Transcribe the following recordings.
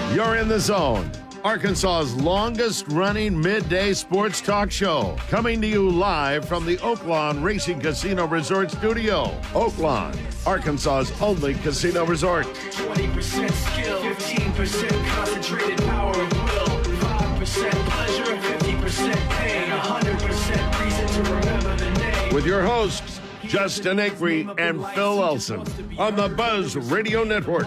You're in the zone. Arkansas's longest-running midday sports talk show. Coming to you live from the Oaklawn Racing Casino Resort Studio. Oaklawn, Arkansas's only casino resort. 20% skill, 15% concentrated power of will, 5% pleasure, 50% pain, 100% reason to remember the name. With your hosts, Justin Acree and Phil Elson on the Buzz Radio Network.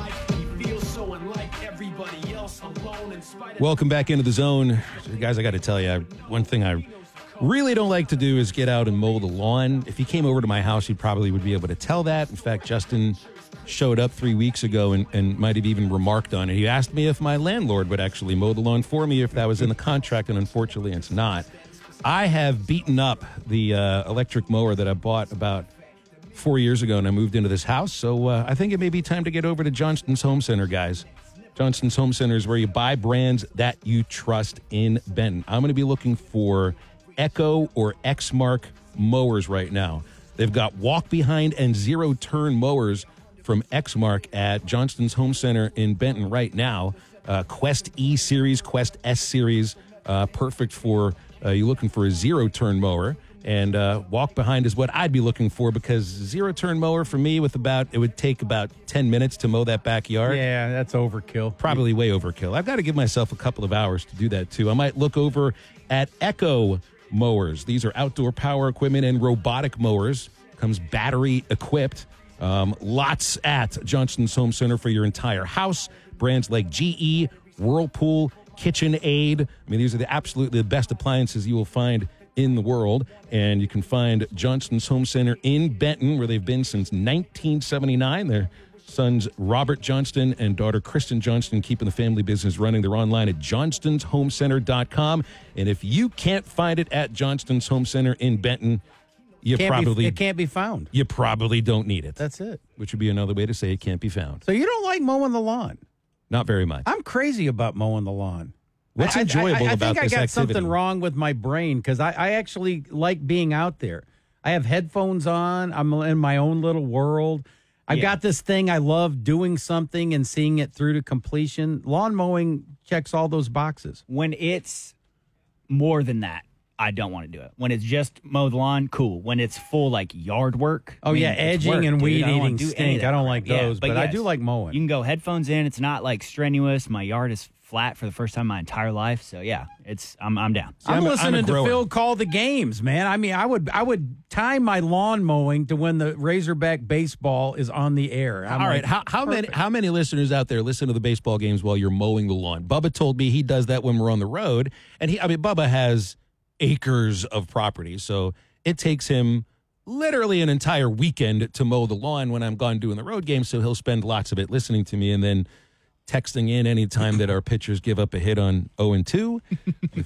Welcome back into the zone. Guys, I got to tell you, one thing I really don't like to do is get out and mow the lawn. If he came over to my house, he probably would be able to tell that. In fact, Justin showed up 3 weeks ago and might have even remarked on it. He asked me if my landlord would actually mow the lawn for me if that was in the contract, and unfortunately it's not. I have beaten up the electric mower that I bought about 4 years ago, and I moved into this house, so I think it may be time to get over to Johnston's Home Center, guys. Johnston's Home Center is where you buy brands that you trust in Benton. I'm going to be looking for Echo or Exmark mowers right now. They've got walk-behind and zero-turn mowers from Exmark at Johnston's Home Center in Benton right now. Quest E Series, Quest S Series, perfect for you looking for a zero-turn mower. And walk-behind is what I'd be looking for, because zero-turn mower for me it would take about 10 minutes to mow that backyard. Yeah, that's overkill. Probably way overkill. I've got to give myself a couple of hours to do that, too. I might look over at Echo mowers. These are outdoor power equipment and robotic mowers. Comes battery-equipped. Lots at Johnston's Home Center for your entire house. Brands like GE, Whirlpool, KitchenAid. I mean, these are absolutely the best appliances you will find in the world. And you can find Johnston's Home Center in Benton, where they've been since 1979. Their sons Robert Johnston and daughter Kristen Johnston keeping the family business running. They're online at johnstonsHomeCenter.com. And if you can't find it at Johnston's Home Center in Benton, it can't be found. You probably don't need it. That's it. Which would be another way to say it can't be found. So you don't like mowing the lawn? Not very much. I'm crazy about mowing the lawn. What's enjoyable about this activity? I think I got something wrong with my brain, because I actually like being out there. I have headphones on. I'm in my own little world. I've got this thing. I love doing something and seeing it through to completion. Lawn mowing checks all those boxes. When it's more than that, I don't want to do it. When it's just mow the lawn, cool. When it's full, like, yard work. Edging and weed eating stink. I don't like those, but yes, I do like mowing. You can go headphones in. It's not, like, strenuous. My yard is flat for the first time in my entire life. So, yeah, I'm down. I'm listening to Phil call the games, man. I mean, I would time my lawn mowing to when the Razorback baseball is on the air. All right, how many listeners out there listen to the baseball games while you're mowing the lawn? Bubba told me he does that when we're on the road, and Bubba has acres of property, so it takes him literally an entire weekend to mow the lawn when I'm gone doing the road game. So he'll spend lots of it listening to me and then texting in any time that our pitchers give up a hit on 0-2.